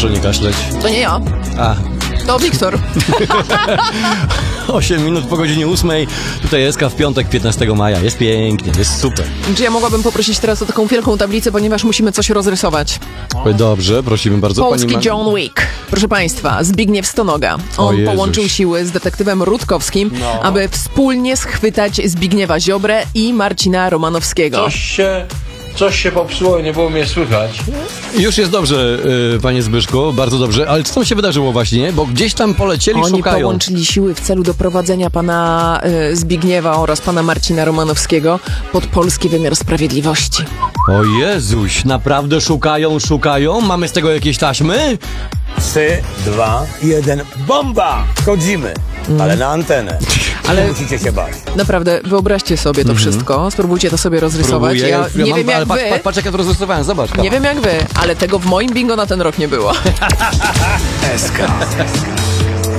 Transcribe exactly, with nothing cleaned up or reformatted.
proszę nie kaszleć. To nie ja. A. To Wiktor. osiem minut po godzinie ósmej. Tutaj S K w piątek, piętnastego maja. Jest pięknie, jest super. Czy ja mogłabym poprosić teraz o taką wielką tablicę, ponieważ musimy coś rozrysować. Dobrze, prosimy bardzo. Polski Pani ma... John Wick. Proszę Państwa, Zbigniew Stonoga. On połączył siły z detektywem Rutkowskim, no. aby wspólnie schwytać Zbigniewa Ziobrę i Marcina Romanowskiego. Coś się... Coś się popsuło i nie było mnie słychać. Już jest dobrze, yy, panie Zbyszku, bardzo dobrze, ale co tam się wydarzyło właśnie? Bo gdzieś tam polecieli, Oni szukają. Oni połączyli siły w celu doprowadzenia pana y, Zbigniewa oraz pana Marcina Romanowskiego pod polski wymiar sprawiedliwości. O Jezuś, naprawdę szukają, szukają? Mamy z tego jakieś taśmy? Trzy, dwa, jeden, bomba! Wchodzimy, mm. ale na antenę. Ale nie musicie się bać. Naprawdę, wyobraźcie sobie to mm-hmm. wszystko. Spróbujcie to sobie rozrysować. Próbuję. Ja ja nie mam, wiem jak ale wy. Patrz, patrz, patrz jak ja to rozrysowałem, zobacz. Nie wiem jak wy, ale tego w moim bingo na ten rok nie było. S K.